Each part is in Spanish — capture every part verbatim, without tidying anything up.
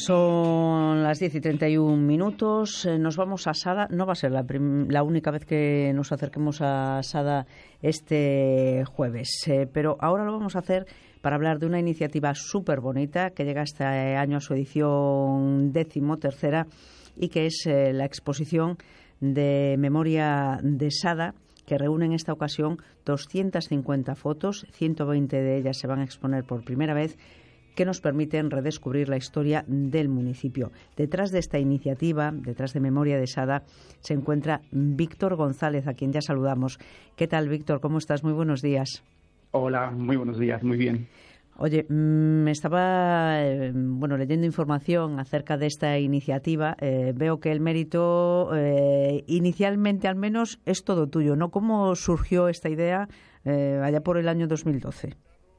Son las diez y treinta y un minutos. Nos vamos a Sada. No va a ser la, prim- la única vez que nos acerquemos a Sada este jueves, eh, pero ahora lo vamos a hacer para hablar de una iniciativa súper bonita que llega este año a su edición decimotercera y que es eh, la exposición de memoria de Sada, que reúne en esta ocasión doscientas cincuenta fotos, ciento veinte de ellas se van a exponer por primera vez, que nos permiten redescubrir la historia del municipio. Detrás de esta iniciativa, detrás de Memoria de Sada, se encuentra Víctor González, a quien ya saludamos. ¿Qué tal, Víctor? ¿Cómo estás? Muy buenos días. Hola, muy buenos días, muy bien. Oye, me estaba eh, bueno leyendo información acerca de esta iniciativa. Eh, veo que el mérito, eh, inicialmente al menos, es todo tuyo, ¿no? ¿Cómo surgió esta idea eh, allá por el año dos mil doce?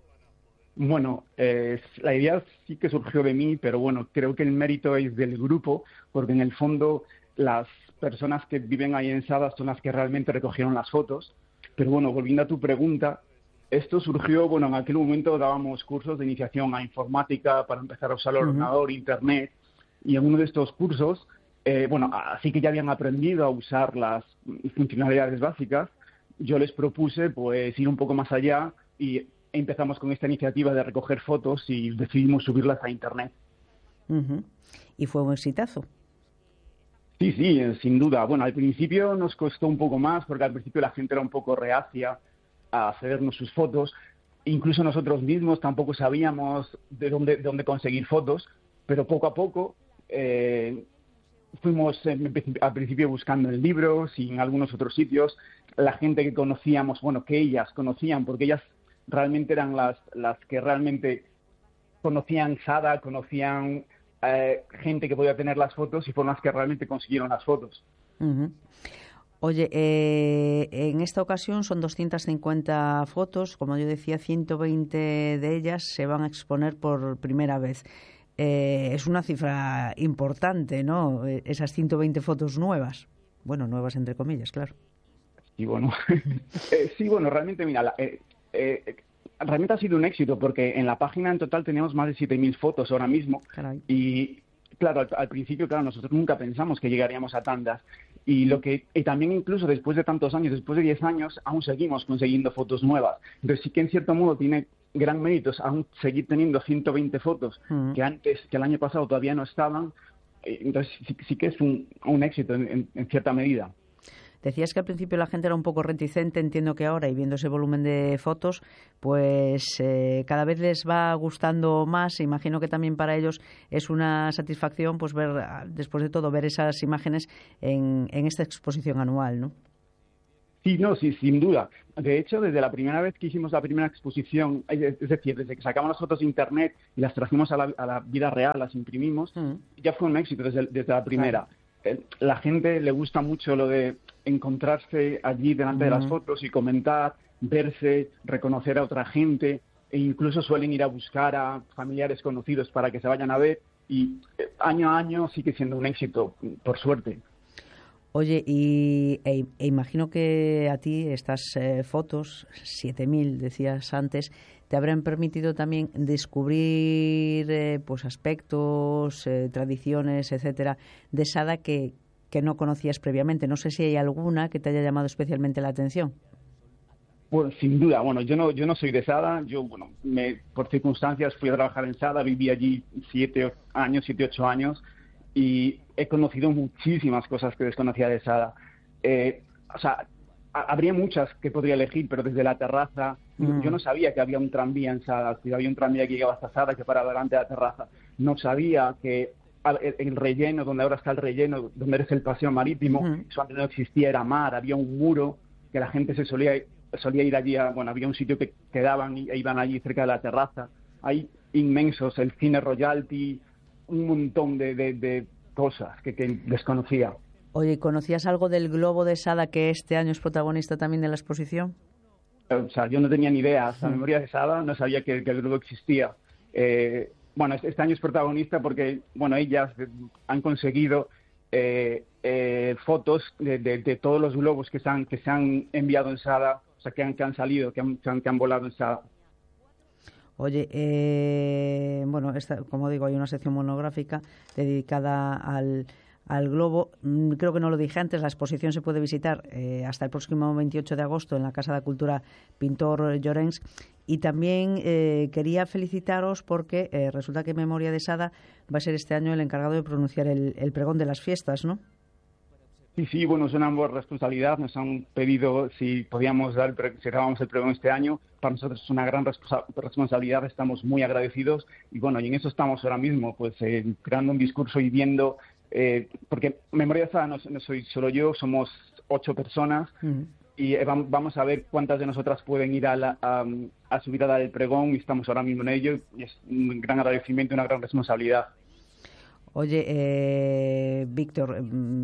Bueno, eh, la idea sí que surgió de mí, pero bueno, creo que el mérito es del grupo, porque en el fondo las personas que viven ahí en Sada son las que realmente recogieron las fotos. Pero bueno, volviendo a tu pregunta, esto surgió, bueno, en aquel momento dábamos cursos de iniciación a informática para empezar a usar el uh-huh. ordenador, internet, y en uno de estos cursos, eh, bueno, así que ya habían aprendido a usar las funcionalidades básicas, yo les propuse pues ir un poco más allá y empezamos con esta iniciativa de recoger fotos y decidimos subirlas a internet. Uh-huh. ¿Y fue un exitazo? Sí, sí, sin duda. Bueno, al principio nos costó un poco más porque al principio la gente era un poco reacia a cedernos sus fotos. Incluso nosotros mismos tampoco sabíamos de dónde, de dónde conseguir fotos, pero poco a poco eh, fuimos eh, al principio buscando en libros y en algunos otros sitios. La gente que conocíamos, bueno, que ellas conocían, porque ellas realmente eran las, las que realmente conocían Sada, conocían eh, gente que podía tener las fotos y fueron las que realmente consiguieron las fotos. Uh-huh. Oye, eh, en esta ocasión son doscientas cincuenta fotos, como yo decía, ciento veinte de ellas se van a exponer por primera vez. Eh, es una cifra importante, ¿no? Esas ciento veinte fotos nuevas. Bueno, nuevas entre comillas, claro. Sí, bueno, eh, sí, bueno, realmente, mira, la, eh, Eh, realmente ha sido un éxito porque en la página en total tenemos más de siete mil fotos ahora mismo. Caray. Y claro, al, al principio, claro, nosotros nunca pensamos que llegaríamos a tantas y lo que y también incluso después de tantos años, después de diez años, aún seguimos consiguiendo fotos nuevas. Entonces sí que en cierto modo tiene gran mérito aún seguir teniendo ciento veinte fotos uh-huh. que antes, que el año pasado todavía no estaban. Entonces sí, sí que es un, un éxito en, en, en cierta medida. Decías que al principio la gente era un poco reticente, entiendo que ahora, y viendo ese volumen de fotos, pues eh, cada vez les va gustando más. Imagino que también para ellos es una satisfacción, pues ver, después de todo, ver esas imágenes en, en esta exposición anual, ¿no? Sí, no, sí, sin duda. De hecho, desde la primera vez que hicimos la primera exposición, es decir, desde que sacamos las fotos de internet y las trajimos a la, a la vida real, las imprimimos, mm. ya fue un éxito desde, desde la primera. Claro. La gente le gusta mucho lo de encontrarse allí delante uh-huh. de las fotos y comentar, verse, reconocer a otra gente, e incluso suelen ir a buscar a familiares conocidos para que se vayan a ver, y año a año sigue siendo un éxito, por suerte. Oye, y e, e imagino que a ti estas eh, fotos, siete mil decías antes, te habrán permitido también descubrir eh, pues aspectos, eh, tradiciones, etcétera, de Sada que, que no conocías previamente. No sé si hay alguna que te haya llamado especialmente la atención. Bueno, sin duda. Bueno, yo no yo no soy de Sada. Yo, bueno, me, por circunstancias fui a trabajar en Sada, viví allí siete años, siete, ocho años, y he conocido muchísimas cosas que desconocía de Sada. Eh, o sea, a, habría muchas que podría elegir, pero desde la terraza, mm. yo no sabía que había un tranvía en Sada, que había un tranvía que llegaba hasta Sada, que paraba delante de la terraza. No sabía que el relleno, donde ahora está el relleno, donde eres el paseo marítimo, uh-huh. eso antes no existía, era mar, había un muro, que la gente se solía, solía ir allí, a, bueno, había un sitio que quedaban y e iban allí cerca de la terraza. Hay inmensos, el cine royalty, un montón de, de, de cosas que, que desconocía. Oye, ¿conocías algo del globo de Sada, que este año es protagonista también de la exposición? O sea, yo no tenía ni idea, hasta la memoria de Sada no sabía que, que el globo existía. Eh, Bueno, este año es protagonista porque, bueno, ellas han conseguido eh, eh, fotos de, de, de todos los globos que se han, que se han enviado en Sada, o sea, que han, que han salido, que han, que han volado en Sada. Oye, eh, bueno, esta, como digo, hay una sección monográfica dedicada al, al globo. Creo que no lo dije antes, la exposición se puede visitar eh, hasta el próximo veintiocho de agosto en la Casa de Cultura Pintor Llorens. Y también eh, quería felicitaros porque eh, resulta que Memoria de Sada va a ser este año el encargado de pronunciar el, el pregón de las fiestas, ¿no? Sí, sí, bueno, es una buena responsabilidad. Nos han pedido si podíamos dar, si dábamos el pregón este año. Para nosotros es una gran responsa- responsabilidad, estamos muy agradecidos y bueno, y en eso estamos ahora mismo, pues eh, creando un discurso y viendo, eh, porque Memoria de Sada no, no soy solo yo, somos ocho personas. Uh-huh. Y vamos a ver cuántas de nosotras pueden ir a, la, a, a subir a dar el pregón y estamos ahora mismo en ello y es un gran agradecimiento y una gran responsabilidad. Oye, eh, Víctor,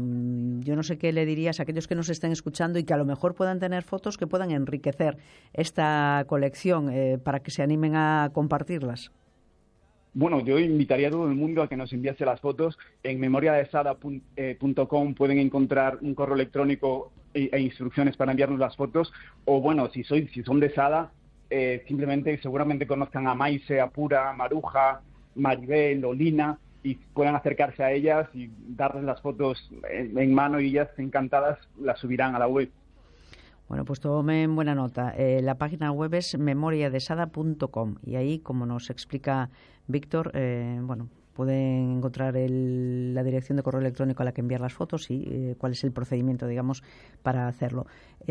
yo no sé qué le dirías a aquellos que nos estén escuchando y que a lo mejor puedan tener fotos que puedan enriquecer esta colección eh, para que se animen a compartirlas. Bueno, yo invitaría a todo el mundo a que nos enviase las fotos. En memoria de sada punto com pueden encontrar un correo electrónico e, e instrucciones para enviarnos las fotos. O bueno, si soy, si son de Sada, eh, simplemente seguramente conozcan a Maise, a Pura, a Maruja, Maribel o Lina y puedan acercarse a ellas y darles las fotos en, en mano y ellas encantadas las subirán a la web. Bueno, pues tomen buena nota. Eh, la página web es memoria de sada punto com y ahí, como nos explica Víctor, eh, bueno, pueden encontrar el, la dirección de correo electrónico a la que enviar las fotos y eh, cuál es el procedimiento, digamos, para hacerlo.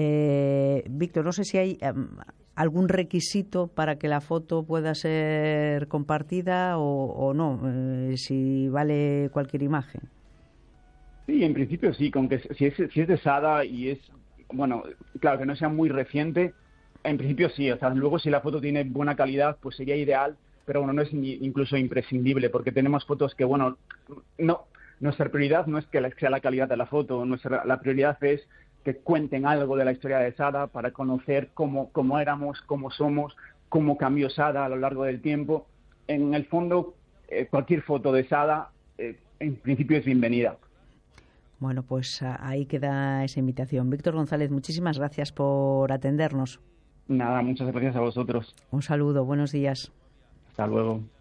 Eh, Víctor, no sé si hay eh, algún requisito para que la foto pueda ser compartida o, o no, eh, si vale cualquier imagen. Sí, en principio sí, con que si es, si es de Sada y es bueno, claro, que no sea muy reciente, en principio sí, o sea, luego si la foto tiene buena calidad, pues sería ideal, pero bueno, no es ni, incluso imprescindible, porque tenemos fotos que, bueno, no, nuestra prioridad no es que sea la calidad de la foto, nuestra la prioridad es que cuenten algo de la historia de Sada para conocer cómo, cómo éramos, cómo somos, cómo cambió Sada a lo largo del tiempo. En el fondo, eh, cualquier foto de Sada, eh, en principio es bienvenida. Bueno, pues ahí queda esa invitación. Víctor González, muchísimas gracias por atendernos. Nada, muchas gracias a vosotros. Un saludo, buenos días. Hasta luego.